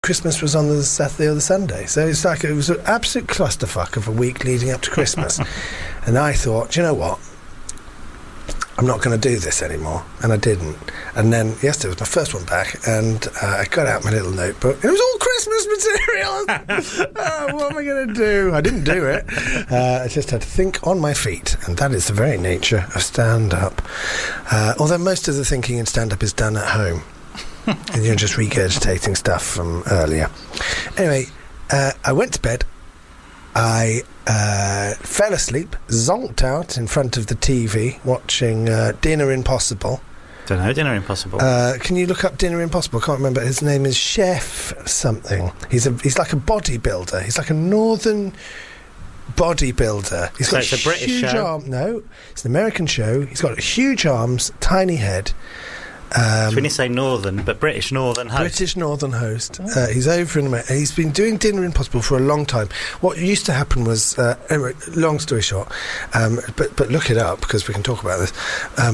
Christmas was on the Saturday or the Sunday. So it's like it was an absolute clusterfuck of a week leading up to Christmas. And I thought, do you know what? I'm not going to do this anymore. And I didn't. And then yesterday was my first one back, and I got out my little notebook. It was all Christmas material. What am I going to do? I didn't do it. I just had to think on my feet, and that is the very nature of stand-up. Although most of the thinking in stand-up is done at home. And you're just regurgitating stuff from earlier. Anyway, I went to bed. I fell asleep, zonked out in front of the TV, watching Dinner Impossible. Don't know, Dinner Impossible. Can you look up Dinner Impossible? I can't remember. His name is Chef something. He's like a bodybuilder. He's like a northern bodybuilder. He's got it's a British show? No, it's an American show. He's got huge arms, tiny head. So when you say northern, but British northern host. British northern host. He's over in America. He's been doing Dinner Impossible for a long time. What used to happen was, anyway, long story short, but look it up because we can talk about this.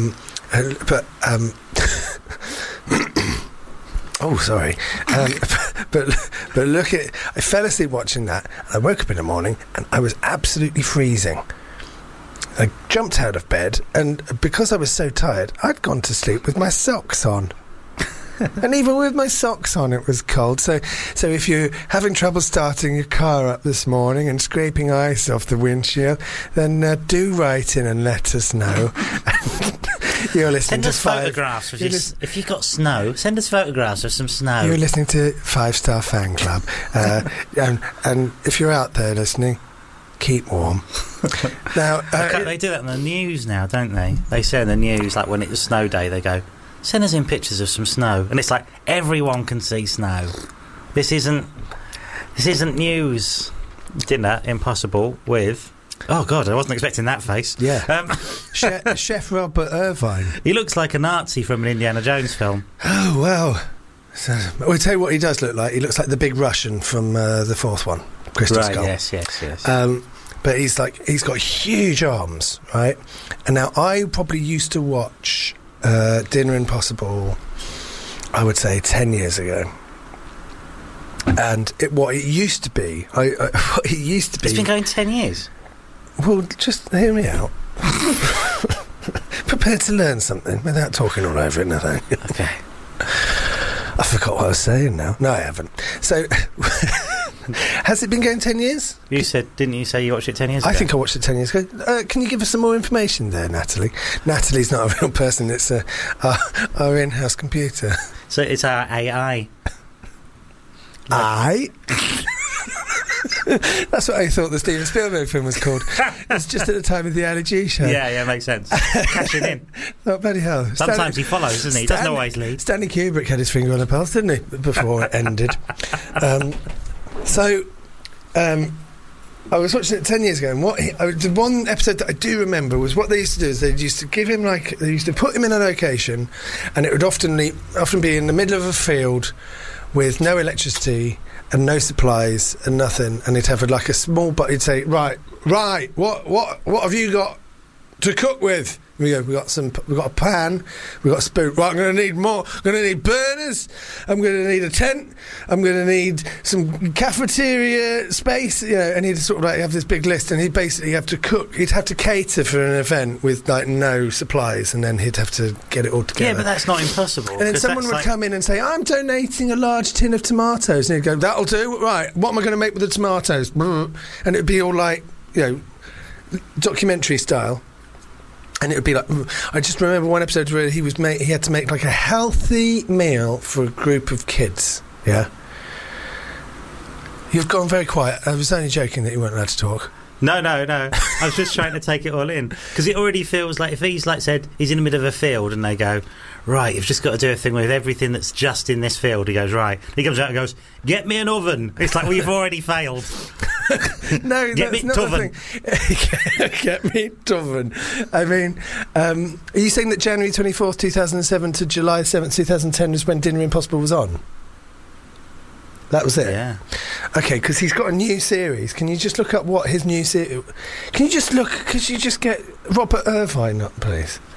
Oh, sorry. But look at. I fell asleep watching that. And I woke up in the morning and I was absolutely freezing. I jumped out of bed, and because I was so tired, I'd gone to sleep with my socks on. And even with my socks on, it was cold. So if you're having trouble starting your car up this morning and scraping ice off the windshield, then do write in and let us know. You're listening to photographs. If you've got snow, send us photographs of some snow. You're listening to 5 Star Fan Club. And if you're out there listening, keep warm. Now they do that on the news now, don't they? They say in the news, like when it's snow day, they go, send us in pictures of some snow, and it's like everyone can see snow. This isn't news. Dinner Impossible with. Oh God, I wasn't expecting that face. Yeah. Chef Robert Irvine. He looks like a Nazi from an Indiana Jones film. Oh well. So, I'll tell you what he does look like. He looks like the big Russian from the fourth one. Crystal Skull. Yes. But he's got huge arms, right? And now I probably used to watch Dinner Impossible, I would say 10 years ago. And what it used to be. It's been going 10 years. Well, just hear me out. Prepared to learn something without talking all over it, nothing. Okay. I forgot what I was saying now. No, I haven't. So, has it been going 10 years? Didn't you say you watched it 10 years ago? I think I watched it 10 years ago. Can you give us some more information there, Natalie? Natalie's not a real person, it's our in-house computer. So it's our AI. That's what I thought the Steven Spielberg film was called. It's just at the time of the Ali G show. Yeah, makes sense. Cashing in. Oh, bloody hell. Sometimes he follows, doesn't he? He doesn't always lead. Stanley Kubrick had his finger on the pulse, didn't he? Before it ended. I was watching it 10 years ago, and the one episode that I do remember was what they used to do is they used to give him they used to put him in a location, and it would often be in the middle of a field with no electricity and no supplies and nothing, and he'd have a small but he'd say, right, what have you got to cook with? We've got a pan, we've got a spoon. Right, I'm going to need more. I'm going to need burners. I'm going to need a tent. I'm going to need some cafeteria space. And he'd sort of have this big list, and he'd basically have to cook. He'd have to cater for an event with no supplies, and then he'd have to get it all together. Yeah, but that's not impossible. And then someone would come in and say, "I'm donating a large tin of tomatoes," and he'd go, "That'll do. Right, what am I going to make with the tomatoes?" And it'd be all documentary style. And it would be like, I just remember one episode where he had to make a healthy meal for a group of kids. Yeah. You've gone very quiet. I was only joking that you weren't allowed to talk. No. I was just trying to take it all in. Because it already feels like if he's said he's in the middle of a field and they go, right, you've just got to do a thing with everything that's just in this field. He goes, right. He comes out and goes, get me an oven. It's like, well, you've already failed. No, get that's me not toven. The thing. Get me toven. I mean, are you saying that January 24th, 2007 to July 7th, 2010 was when Dinner Impossible was on? That was it? Yeah. Okay, because he's got a new series. Can you just look up what his new series... Could you just get Robert Irvine up, please?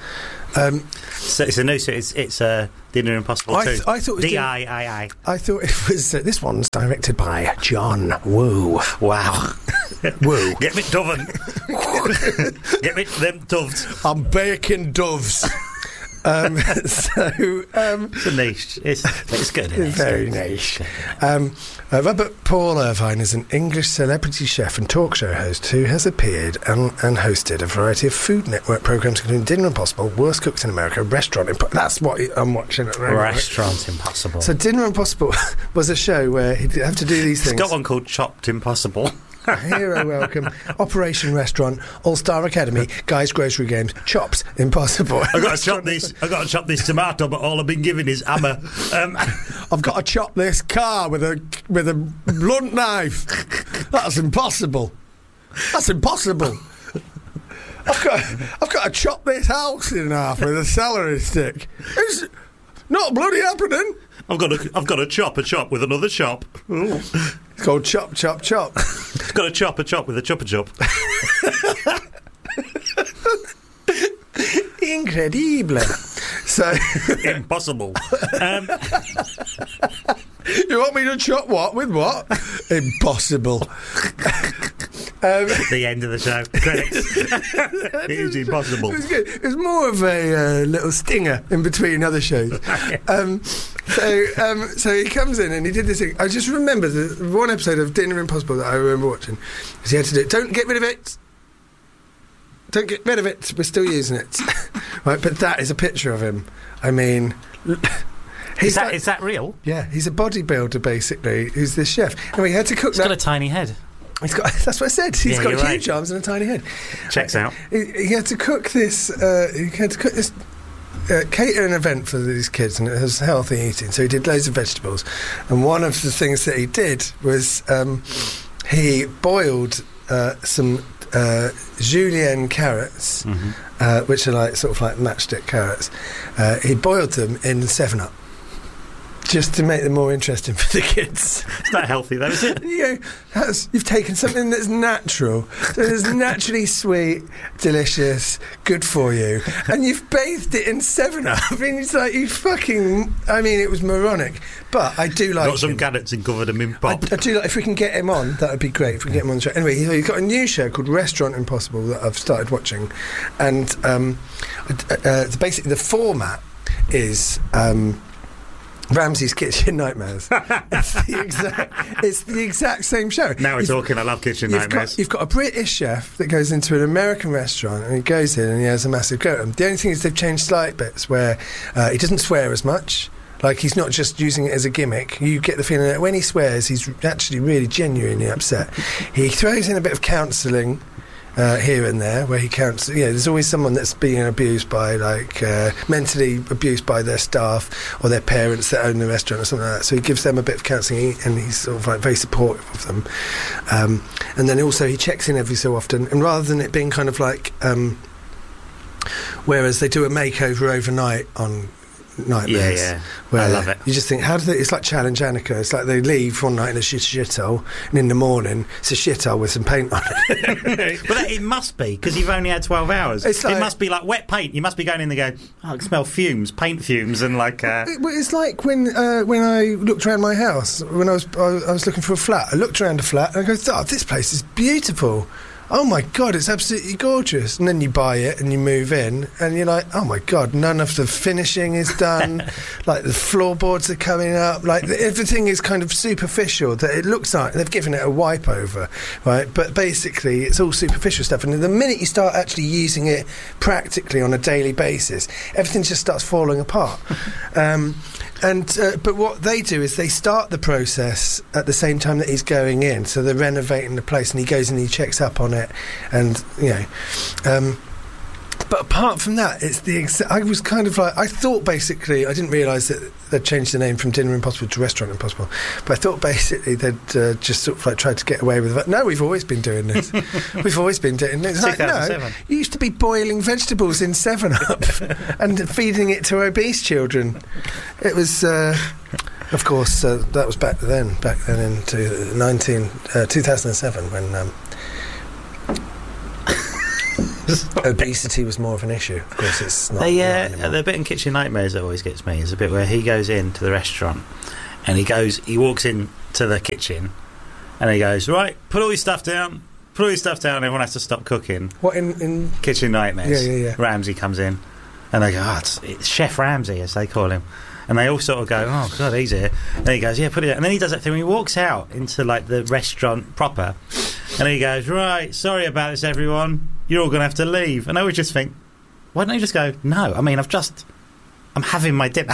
So it's a new. So it's Dinner Impossible 2. I thought it was D-I-I-I. I thought it was. This one's directed by John Woo. Wow. Woo. Get me doven. Get me them doves. I'm baking doves. It's a niche. It's good. It's very niche. Robert Paul Irvine is an English celebrity chef and talk show host who has appeared and hosted a variety of Food Network programs, including Dinner Impossible, Worst Cooks in America, That's what I'm watching at the moment. Restaurant Impossible. So Dinner Impossible was a show where he'd have to do these things. It's got one called Chopped Impossible. Hero Welcome, Operation Restaurant, All-Star Academy, Guys Grocery Games, Chops Impossible. I've got to chop this tomato, but all I've been given is hammer. I've got to chop this car with a blunt knife. That's impossible. I've got to chop this house in half with a celery stick. It's not bloody happening. I've got to chop a chop with another chop. Ooh. It's called Chop, Chop, Chop. I've got to chop a chop with a chop. Incredible. So impossible. You want me to chop what with what? Impossible. The end of the show. Credits. It is impossible. It was more of a little stinger in between other shows. So he comes in and he did this thing. I just remember the one episode of Dinner Impossible that I remember watching. Because he had to do it. Don't get rid of it. Don't get rid of it. We're still using it. Right, but that is a picture of him. I mean... Is that real? Yeah, he's a bodybuilder, basically, who's this chef. And he had to cook He's got a tiny head. That's what I said. He's got huge arms and a tiny head. Checks out. He had to cook this... cater an event for these kids, and it was healthy eating, so he did loads of vegetables. And one of the things that he did was he boiled some julienne carrots, which are like sort of like matchstick carrots. He boiled them in 7-Up. Just to make them more interesting for the kids. It's not healthy though, is it? You've taken something that's natural, that is naturally sweet, delicious, good for you, and you've bathed it in 7-Up. I mean, it's like it was moronic. But I do like... Got some carrots and covered them in pop. I do like... If we can get him on, that would be great. If we can get him on the show. Anyway, he's got a new show called Restaurant Impossible that I've started watching. And basically the format is... Ramsay's Kitchen Nightmares. It's the exact same show. Now we're talking. I love Kitchen Nightmares. You've got a British chef that goes into an American restaurant and he goes in and he has a massive go at them. The only thing is they've changed slight bits where he doesn't swear as much. Like, he's not just using it as a gimmick. You get the feeling that when he swears, he's actually really genuinely upset. He throws in a bit of counselling here and there, where he counts. There's always someone that's being abused by, mentally abused by their staff or their parents that own the restaurant or something like that. So he gives them a bit of counselling, and he's sort of like very supportive of them. And then also he checks in every so often, and rather than it being kind of like, whereas they do a makeover overnight on Nightmares. Yeah. I love it. You just think, it's like Challenge Annika. It's like they leave one night in a shithole, and in the morning it's a shithole with some paint on it. But it must be, because you've only had 12 hours. It must be like wet paint. You must be going in there going, I can smell fumes, paint fumes, and like... It's like when I looked around my house, when I was looking for a flat. I looked around a flat and I go, this place is beautiful. Oh my God, it's absolutely gorgeous. And then you buy it and you move in and you're like, oh my God, none of the finishing is done. Like, the floorboards are coming up. Like, everything is kind of superficial. That it looks like they've given it a wipe over, right? But basically, it's all superficial stuff. And the minute you start actually using it practically on a daily basis, everything just starts falling apart. But what they do is they start the process at the same time that he's going in. So they're renovating the place, and he goes and he checks up on it, and but apart from that, it's I was kind of like, I thought basically, I didn't realise that they'd changed the name from Dinner Impossible to Restaurant Impossible, but I thought basically they'd just sort of like tried to get away with it. No, we've always been doing this. We've always been doing this. Like, no, you used to be boiling vegetables in 7-Up and feeding it to obese children. It was... of course, that was back then in 2007 when... Obesity was more of an issue. Of course, it's not. The bit in Kitchen Nightmares that always gets me is a bit where he goes into the restaurant and he walks into the kitchen and he goes, right, put all your stuff down. Put all your stuff down. Everyone has to stop cooking. What in Kitchen Nightmares? Yeah. Ramsay comes in and they go, it's Chef Ramsay, as they call him. And they all sort of go, oh, God, he's here. And he goes, yeah, put it down. And then he does that thing when he walks out into, like, the restaurant proper. And he goes, right, sorry about this, everyone. You're all going to have to leave. And I would just think, why don't you just go, no, I mean, I'm having my dinner.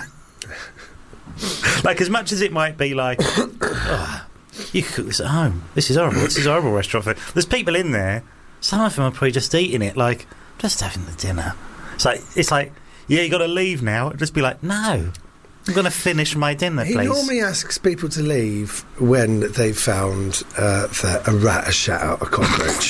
Like, as much as it might be like, oh, you can cook this at home. This is horrible. This is a horrible restaurant food. There's people in there. Some of them are probably just eating it, like, just having the dinner. It's like, yeah, you got to leave now. Just be like, no. I'm going to finish my dinner, please. He normally asks people to leave when they've found that a rat has shat out a cockroach.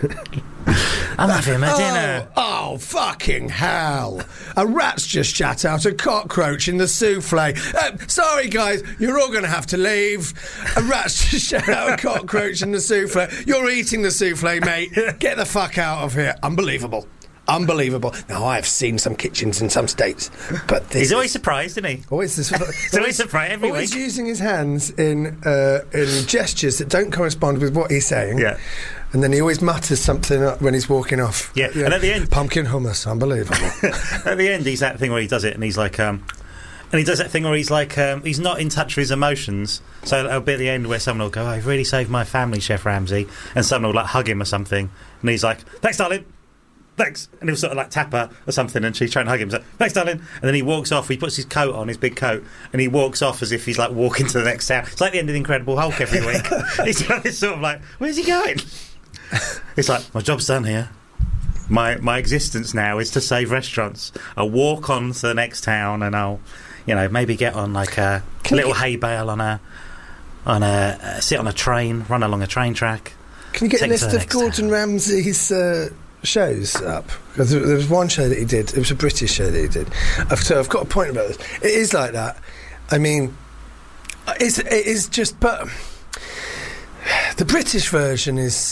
I'm having my dinner. Oh, fucking hell. A rat's just shat out a cockroach in the souffle. Sorry, guys, you're all going to have to leave. A rat's just shat out a cockroach in the souffle. You're eating the souffle, mate. Get the fuck out of here. Unbelievable. Now, I've seen some kitchens in some states, but he's always surprised, isn't he? Always surprised every always week. Using his hands in gestures that don't correspond with what he's saying. Yeah. And then he always mutters something up when he's walking off. Yeah. And at the end, pumpkin hummus, unbelievable. At the end, he's that thing where he does it, and he's like, and he does that thing where he's like, he's not in touch with his emotions. So it'll be at the end where someone will go, "I've really saved my family, Chef Ramsay," and someone will like hug him or something, and he's like, "Thanks, darling." Thanks. And he'll sort of like tap her or something, and she's trying to hug him. He's like, thanks, darling. And then he walks off. He puts his coat on, his big coat, and he walks off as if he's like walking to the next town. It's like the end of the Incredible Hulk every week. He's sort of like, where's he going? It's like, my job's done here. My existence now is to save restaurants. I'll walk on to the next town, and I'll, maybe get on like a little hay bale sit on a train, run along a train track. Can you get a list of Gordon Ramsay's shows up? Because there was one show that he did. It was a British show that he did. So I've got a point about this. It is like that. I mean, it is just. But the British version is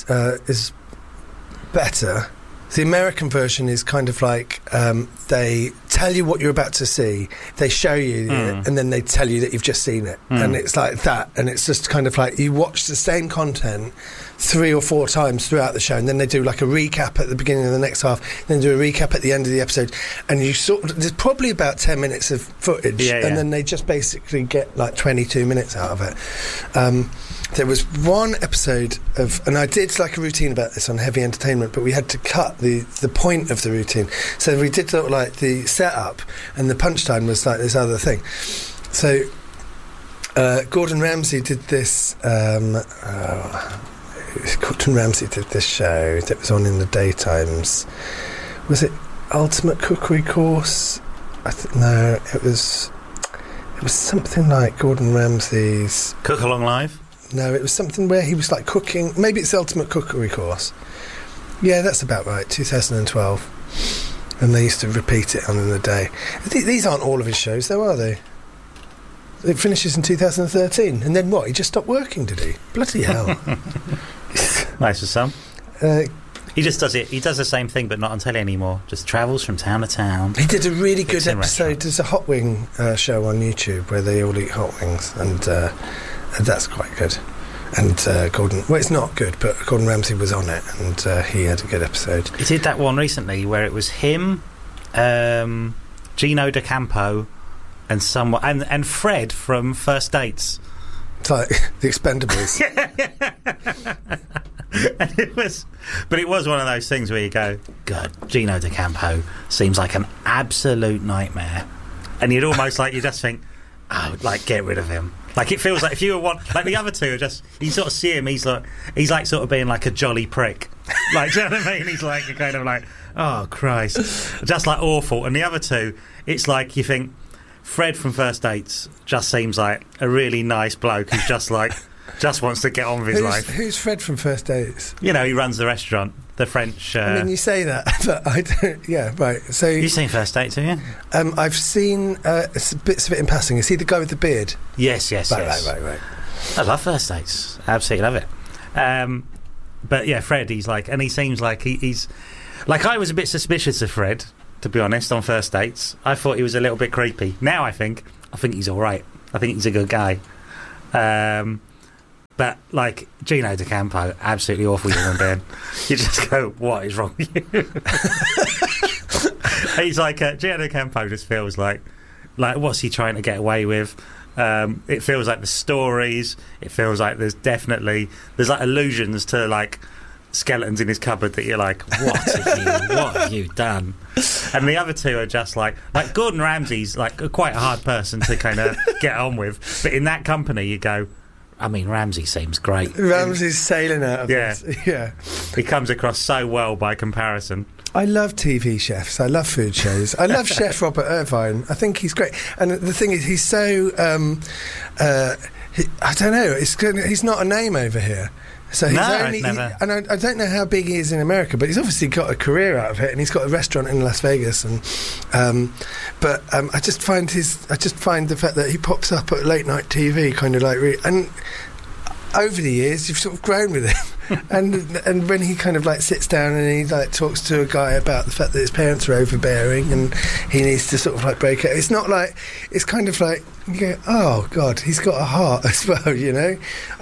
better. The American version is kind of like they tell you what you're about to see, they show you it, and then they tell you that you've just seen it. And it's like that, and it's just kind of like you watch the same content 3 or 4 times throughout the show, and then they do like a recap at the beginning of the next half, then do a recap at the end of the episode, and there's probably about 10 minutes of footage, and then they just basically get like 22 minutes out of it. There was one episode and I did like a routine about this on Heavy Entertainment, but we had to cut the point of the routine. So we did sort of like the setup, and the punchline was like this other thing. So Gordon Ramsay did this. Gordon Ramsay did this show that was on in the daytimes. Was it Ultimate Cookery Course? No, it was something like Gordon Ramsay's Cook Along Live. No, it was something where he was like cooking. Maybe it's Ultimate Cookery Course. Yeah, that's about right. 2012, and they used to repeat it on in the day. These aren't all of his shows, though, are they? It finishes in 2013, and then what? He just stopped working, did he? Bloody hell! Nice for some. He just does it. He does the same thing, but not on telly anymore. Just travels from town to town. He did a really good episode. There's a hot wing show on YouTube where they all eat hot wings, and that's quite good. And Gordon, well, it's not good, but Gordon Ramsay was on it, and he had a good episode. He did that one recently where it was him, Gino D'Acampo, and someone, and Fred from First Dates. It's like The Expendables. And it was one of those things where you go, God, Gino D'Acampo seems like an absolute nightmare, and you'd almost like, you just think, oh, like, get rid of him. Like, it feels like if you were one, like the other two are just, you sort of see him, he's like sort of being like a jolly prick. Like, do you know what I mean? He's like, kind of like, oh, Christ. Just like awful. And the other two, it's like you think, Fred from First Dates just seems like a really nice bloke who's just like, just wants to get on with his life. Who's Fred from First Dates? You know, he runs the restaurant, the French... I mean, you say that, but I don't... Yeah, right. So you've seen First Dates, have you? I've seen bits of it in passing. Is he the guy with the beard? Yes. Right. I love First Dates. Absolutely love it. But yeah, Fred, he's like... And he seems like he's... Like, I was a bit suspicious of Fred, to be honest, on first dates. I thought he was a little bit creepy. Now I think he's all right. I think he's a good guy. But, like, Gino D'Acampo, absolutely awful human being. You just go, what is wrong with you? He's like, Gino D'Acampo just feels like, what's he trying to get away with? It feels like the stories. It feels like there's like allusions to, like, skeletons in his cupboard that you're like, what have you done? And the other two are just like Gordon Ramsay's like quite a hard person to kind of get on with, but in that company you go, I mean, Ramsay seems great. Ramsay's sailing out of this. Yeah. He comes across so well by comparison. I love TV chefs. I love food shows. I love Chef Robert Irvine. I think he's great. And the thing is, he's so I don't know. He's not a name over here. So he's and I don't know how big he is in America, but he's obviously got a career out of it, and he's got a restaurant in Las Vegas. And I just find the fact that he pops up at late night TV kind of like and over the years you've sort of grown with him. and when he kind of like sits down and he like talks to a guy about the fact that his parents are overbearing and he needs to sort of like break it. It's not like, it's kind of like you go, oh God, he's got a heart as well, you know.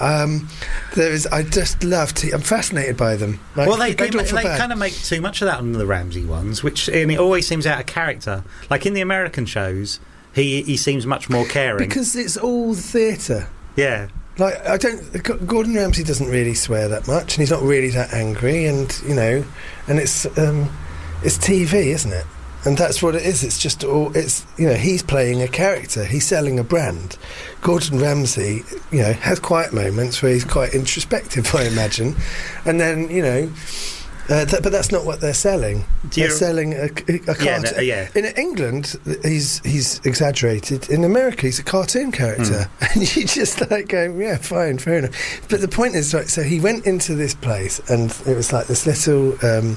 I just love I'm fascinated by them. Like, well, they kind of make too much of that on the Ramsay ones, and it always seems out of character. Like in the American shows, he seems much more caring because it's all theatre. Yeah. Like, Gordon Ramsay doesn't really swear that much, and he's not really that angry, and, you know, and it's TV, isn't it? And that's what it is. It's just he's playing a character. He's selling a brand. Gordon Ramsay, you know, has quiet moments where he's quite introspective, I imagine. And then, you know, but that's not what they're selling. They're selling a cartoon. In England, he's exaggerated. In America, he's a cartoon character, and you just like go, yeah, fine, fair enough. But the point is, right, so he went into this place, and it was like this little,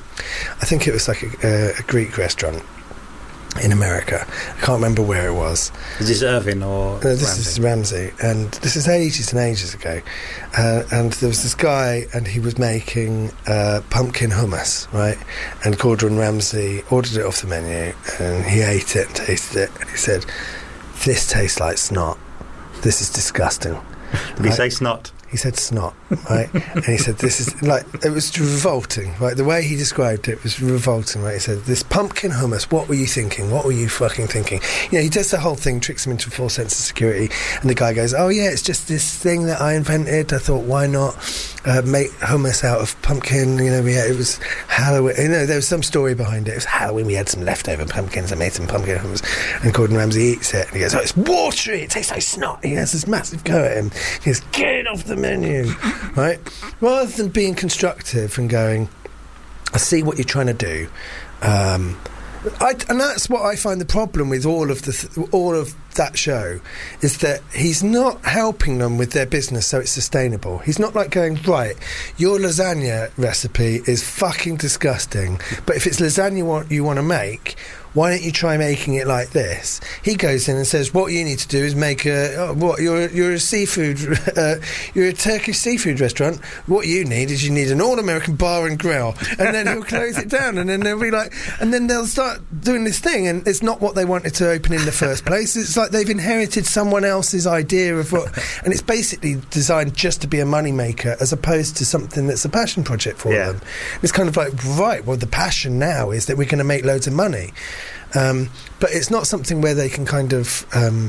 I think it was like a Greek restaurant in America. I can't remember where it was. Is this Irvin or this Ramsay? Is Ramsay, and this is ages and ages ago. And there was this guy, and he was making pumpkin hummus, right? And Gordon Ramsay ordered it off the menu, and he ate it and tasted it, and he said, "This tastes like snot. This is disgusting." Did he say snot? He said snot, right? And he said, this is like, it was revolting, right? The way he described it was revolting, right? He said, this pumpkin hummus, what were you thinking? What were you fucking thinking? You know, he does the whole thing, tricks him into a false sense of security, and the guy goes, oh yeah, it's just this thing that I invented. I thought, why not make hummus out of pumpkin? You know, it was Halloween. You know, there was some story behind it. It was Halloween, we had some leftover pumpkins, I made some pumpkin hummus, and Gordon Ramsay eats it, and he goes, oh, it's watery, it tastes like snot. He has this massive go at him. He goes, get it off the menu, right? Rather than being constructive and going, I see what you're trying to do, and that's what I find the problem with all of that show, is that he's not helping them with their business so it's sustainable. He's not like going, right, your lasagna recipe is fucking disgusting, but if it's lasagna you want to make, why don't you try making it like this? He goes in and says, what you need to do is make you're a seafood, you're a Turkish seafood restaurant. What you need an all-American bar and grill. And then he'll close it down, and then they'll be like, and then they'll start doing this thing, and it's not what they wanted to open in the first place. It's like they've inherited someone else's idea of what, and it's basically designed just to be a moneymaker as opposed to something that's a passion project for them. It's kind of like, right, well, the passion now is that we're going to make loads of money. But it's not something where they can kind of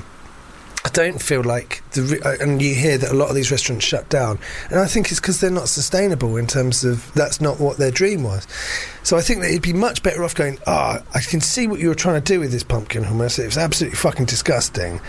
I don't feel like and you hear that a lot of these restaurants shut down, and I think it's because they're not sustainable in terms of that's not what their dream was. So I think that it'd be much better off going, I can see what you were trying to do with this pumpkin hummus, it was absolutely fucking disgusting,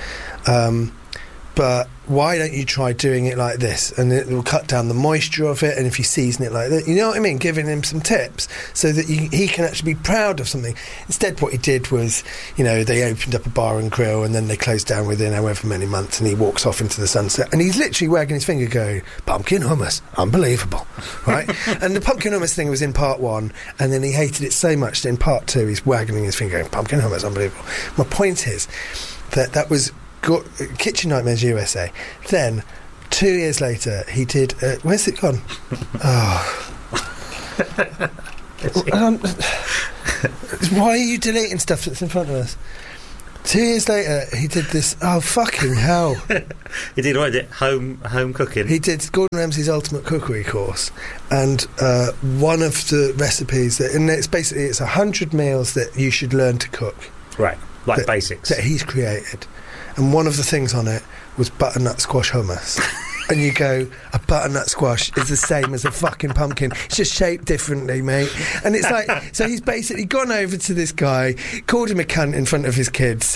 but why don't you try doing it like this, and it will cut down the moisture of it, and if you season it like that, you know what I mean, giving him some tips so that he can actually be proud of something. Instead what he did was, you know, they opened up a bar and grill, and then they closed down within however many months, and he walks off into the sunset, and he's literally wagging his finger going, pumpkin hummus, unbelievable, right? And the pumpkin hummus thing was in part 1, and then he hated it so much that in part 2 he's wagging his finger going, pumpkin hummus, unbelievable. My point is that was Kitchen Nightmares USA. Then 2 years later he did where's it gone? Why are you deleting stuff that's in front of us? 2 years later, he did this. Oh, fucking hell. He did what? Home cooking? He did Gordon Ramsay's Ultimate Cookery course. And one of the recipes, and it's 100 meals that you should learn to cook. Right, like basics. That he's created. And one of the things on it was butternut squash hummus. And you go, a butternut squash is the same as a fucking pumpkin. It's just shaped differently, mate. And it's like, so he's basically gone over to this guy, called him a cunt in front of his kids,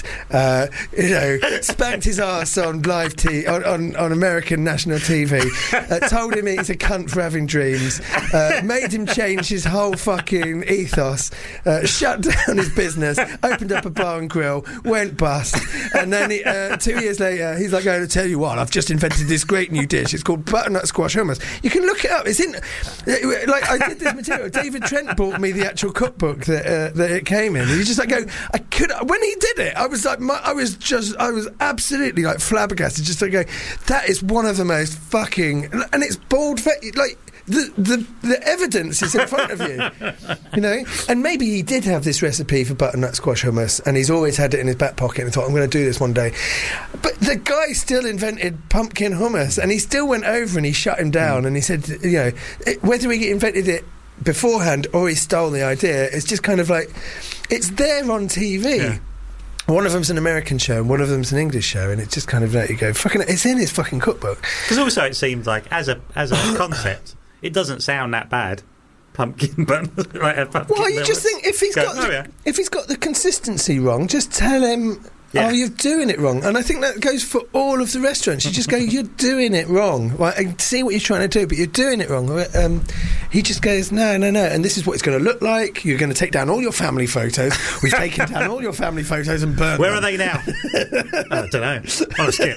spanked his ass on live on American national TV, told him he's a cunt for having dreams, made him change his whole fucking ethos, shut down his business, opened up a bar and grill, went bust, and then 2 years later, he's like, "I tell you what, I've just invented this great new dish. It's called butternut squash hummus." You can look it up. It's in. Like, I did this material. David Trent bought me the actual cookbook that it came in. And you just like go. When he did it, I was like, I was absolutely like flabbergasted. Just to go, that is one of the most fucking, and it's bald. Like, the evidence is in front of you, And maybe he did have this recipe for butternut squash hummus, and he's always had it in his back pocket and thought, "I'm going to do this one day." But the guy still invented pumpkin hummus, and he still went over and he shut him down, and he said, whether he invented it beforehand or he stole the idea, it's just kind of like, it's there on TV. Yeah. One of them's an American show and one of them's an English show, and it's just kind of like, you go, fucking, it's in his fucking cookbook. Because also it seems like, as a concept, it doesn't sound that bad. Pumpkin, but like a pumpkin. Well, you just think if he's got the consistency wrong, just tell him. Yeah. Oh, you're doing it wrong. And I think that goes for all of the restaurants. You just go, you're doing it wrong. Right? I see what you're trying to do, but you're doing it wrong. He just goes, no. And this is what it's going to look like. You're going to take down all your family photos. We've taken down all your family photos and burned Where them. are they now? I don't know. On a skip.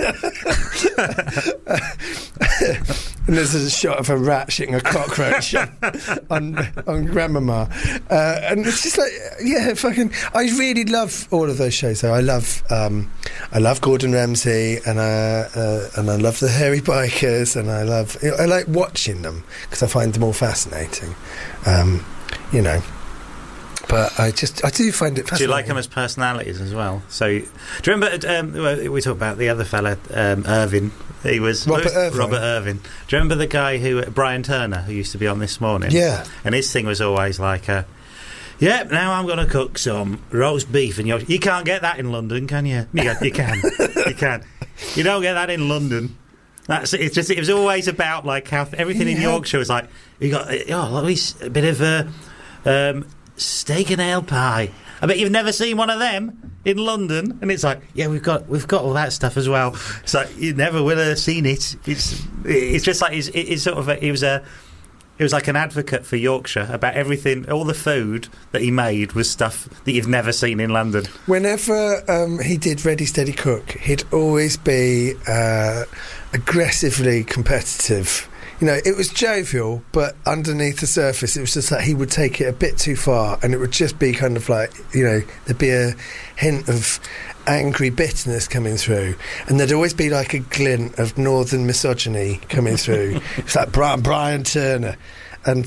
And there's a shot of a rat shitting a cockroach on Grandmama. And it's just like, yeah, fucking... I really love all of those shows, though. I love Gordon Ramsay, and I love the Hairy Bikers, and I like watching them because I find them all fascinating, But I do find it fascinating. Do you like them as personalities as well? So, do you remember we talked about the other fella, Irvin? He was Robert Irvin. Do you remember the guy Brian Turner, who used to be on This Morning? Yeah. And his thing was always like, "Yep, now I'm going to cook some roast beef." And you can't get that in London, can you? You can. You can. You don't get that in London. It was always about like how everything in Yorkshire was like, you got at least a bit of steak and ale pie. I bet you've never seen one of them in London. And it's like, yeah, we've got all that stuff as well. It's like you never will have seen it. It's just like it's sort of he was like an advocate for Yorkshire about everything. All the food that he made was stuff that you've never seen in London. Whenever he did Ready Steady Cook, he'd always be aggressively competitive. It was jovial, but underneath the surface, it was just that he would take it a bit too far, and it would just be kind of like, there'd be a hint of angry bitterness coming through, and there'd always be like a glint of northern misogyny coming through. It's like Brian Turner, and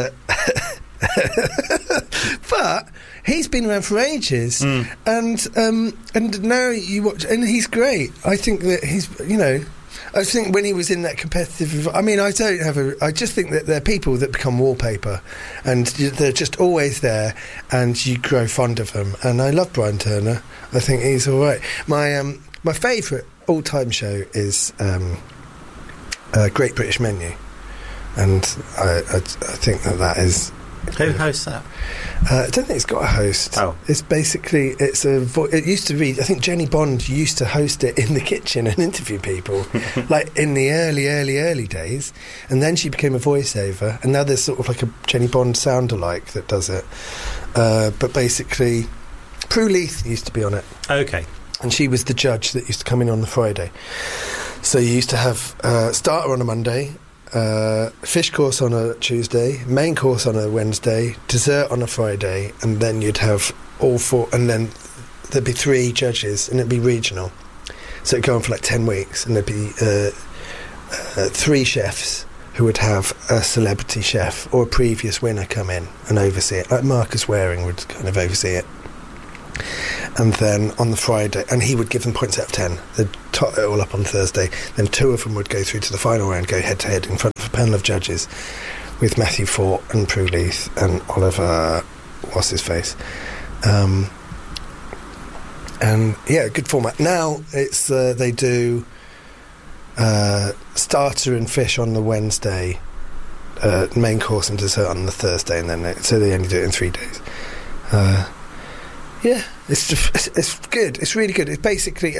but he's been around for ages, and now you watch, and he's great. I think that he's, I think when he was in that competitive... I just think that they're people that become wallpaper, and they're just always there, and you grow fond of them. And I love Brian Turner. I think he's all right. My favourite all-time show is Great British Menu, and I think that is... Who hosts that? I don't think it's got a host. Oh. It's basically, it used to be, I think Jenny Bond used to host it in the kitchen and interview people, like in the early days, and then she became a voiceover, and now there's sort of like a Jenny Bond sound-alike that does it. But basically, Prue Leith used to be on it. Okay. And she was the judge that used to come in on the Friday. So you used to have starter on a Monday, fish course on a Tuesday, main course on a Wednesday, dessert on a Friday, and then you'd have all four, and then there'd be 3 judges, and it'd be regional. So it'd go on for like 10 weeks, and there'd be 3 chefs who would have a celebrity chef or a previous winner come in and oversee it. Like Marcus Waring would kind of oversee it. And then on the Friday, and he would give them points out of 10. They'd tot it all up on Thursday. Then 2 of them would go through to the final round, go head-to-head in front of a panel of judges with Matthew Fort and Prue Leith and Oliver, what's his face. And yeah, good format. Now it's they do starter and fish on the Wednesday, main course and dessert on the Thursday, and then so they only do it in 3 days. Yeah, it's good. It's really good. It's basically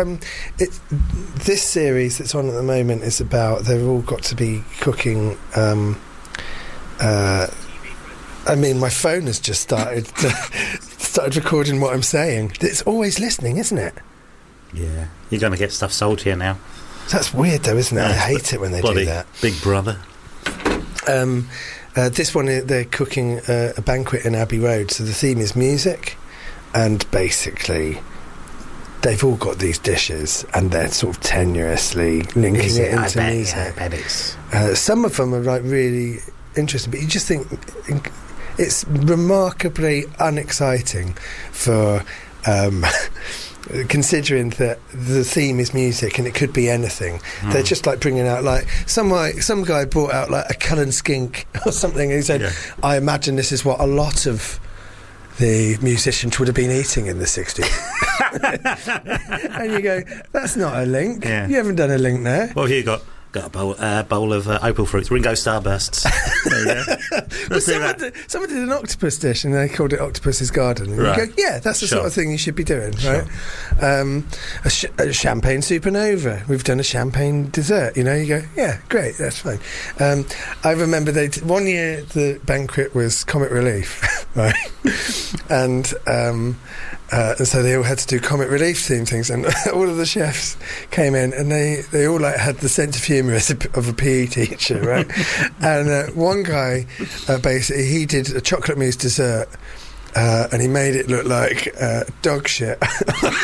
this series that's on at the moment is about they've all got to be cooking. I mean, my phone has just started recording what I'm saying. It's always listening, isn't it? Yeah, you're going to get stuff sold here now. That's weird, though, isn't it? I hate it when they do that. Big Brother. This one, they're cooking a banquet in Abbey Road, so the theme is music, and basically they've all got these dishes, and they're sort of tenuously linking it into music. Yeah, I bet it's... some of them are like really interesting, but you just think it's remarkably unexciting for considering that the theme is music and it could be anything. They're just like bringing out like some guy brought out like a Cullen skink or something, and he said, I imagine this is what a lot of the musicians would have been eating in the 60s. And you go, that's not a link. You haven't done a link there. What have you got? Got a bowl of opal fruits, Ringo Starbursts. There you go. Well, someone did an octopus dish and they called it Octopus's Garden. And you go, yeah, that's the sort of thing you should be doing, right? A champagne supernova. We've done a champagne dessert. You know, you go, yeah, great, that's fine. I remember one year the banquet was Comic Relief, right? And so they all had to do Comic Relief themed things, and all of the chefs came in and they all like had the sense of humour of a PE teacher, right? And one guy basically he did a chocolate mousse dessert and he made it look like dog shit. I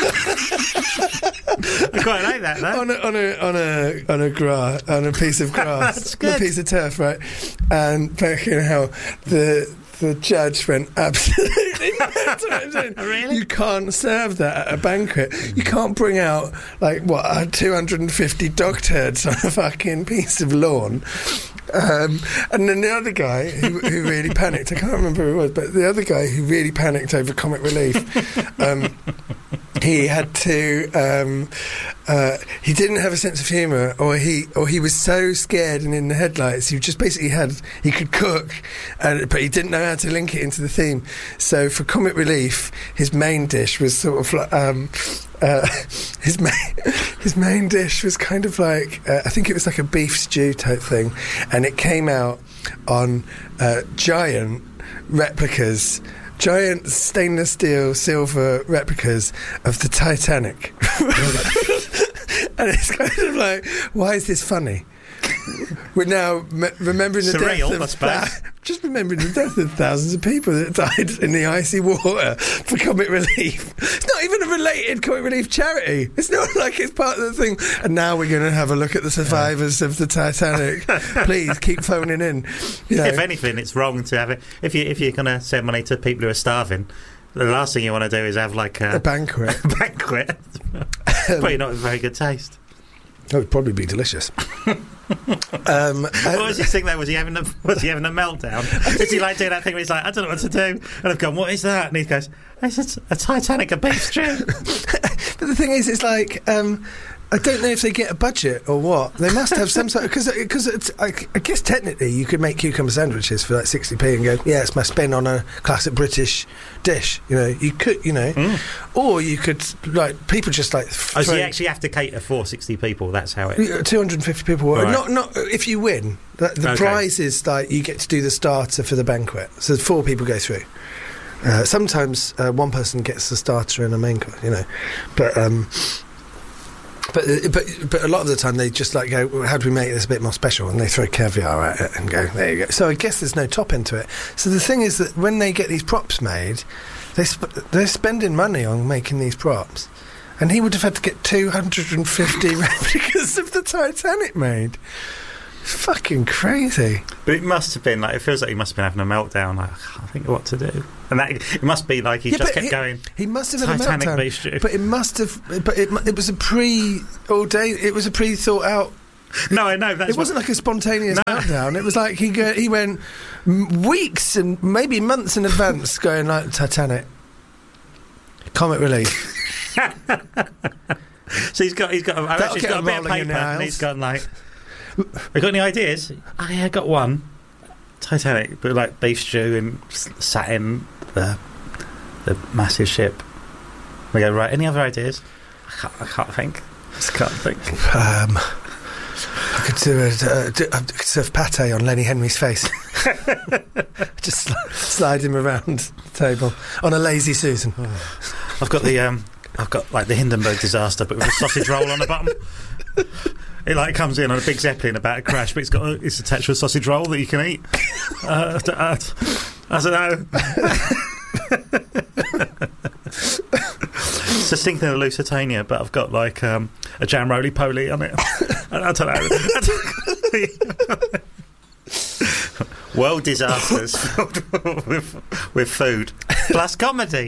quite like that, though. on a piece of grass. That's good. On a piece of turf, right? And fucking hell, the judge went absolutely mental. Really? You can't serve that at a banquet. You can't bring out, 250 dog turds on a fucking piece of lawn. And then the other guy who really panicked, I can't remember who it was, but the other guy who really panicked over Comic Relief, he had to he didn't have a sense of humour, or he was so scared and in the headlights he just basically he could cook, but he didn't know how to link it into the theme. So for Comic Relief, his main dish was sort of like his main dish was kind of like I think it was like a beef stew type thing, and it came out on giant stainless steel silver replicas of the Titanic. And it's kind of like, why is this funny? We're now remembering the just remembering the death of thousands of people that died in the icy water for Comic Relief. It's not even a related Comic Relief charity. It's not like it's part of the thing. And now we're going to have a look at the survivors of the Titanic. Please keep phoning in. You know. If anything, it's wrong to have it. If you're going to send money to people who are starving, the last thing you want to do is have like a banquet. A banquet. Probably not a very good taste. That would probably be delicious. What was his thing though? Was he having a meltdown? Is he like doing that thing where he's like, I don't know what to do? And I've gone, what is that? And he goes, it's a Titanic, a beef stew. But the thing is, it's like, I don't know if they get a budget or what. They must have some sort of... Because I guess technically you could make cucumber sandwiches for like 60p and go, yeah, it's my spin on a classic British dish. You know, you could, you know. Or you could, like, people just like... so you actually have to cater for 60 people, that's how it... 250 people. Right. Not if you win. The prize is, like, you get to do the starter for the banquet. So 4 people go through. Sometimes one person gets the starter and a main course, you know. But a lot of the time they just like go, well, how do we make this a bit more special? And they throw caviar at it and go, there you go. So I guess there's no top end to it. So the thing is that when they get these props made, they're spending money on making these props. And he would have had to get 250 replicas of the Titanic made. Fucking crazy. But it must have been like, it feels like he must have been having a meltdown. Like, I can't think of what to do. And that it must be like he just kept going. He must have had Titanic a meltdown. beef stew. But it must have. But it was a it was a pre-thought out. No, I know. It wasn't like a spontaneous meltdown. It was like he went weeks and maybe months in advance, going like Titanic, comic relief. So he's got a bit of paper, and he's gone like, "Have you got any ideas?" Oh yeah, I got one. Titanic, but like beef stew and sat in the massive ship. We go, right, any other ideas? I can't think. Just can't think. I could I could serve pate on Lenny Henry's face. Just slide him around the table on a lazy Susan. I've got like the Hindenburg disaster, but with a sausage roll on the bottom. It like comes in on a big Zeppelin about to crash, but it's attached to a sausage roll that you can eat. I don't know. It's just thinking of Lusitania, but I've got like a jam roly-poly on it. I don't know. World disasters with food plus comedy.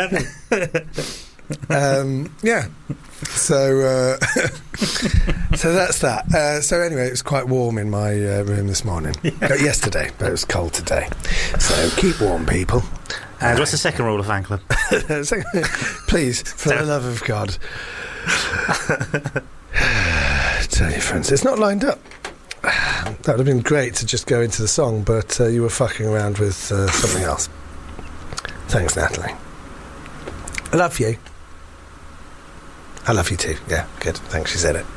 Yeah. So that's that. So anyway, it was quite warm in my room this morning. Yesterday, but it was cold today. So keep warm, people. And what's the second rule of fan club? Please, for the love of God, tell your friends. It's not lined up. That would have been great to just go into the song, but you were fucking around with something else. Thanks, Natalie. I love you. I love you too. Yeah, good. Thanks, she said it.